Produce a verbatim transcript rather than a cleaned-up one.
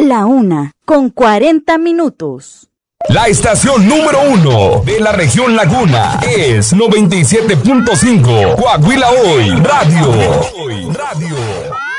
La una, con cuarenta minutos. La estación número uno de la región Laguna es noventa y siete punto cinco Coahuila Hoy Radio. Radio.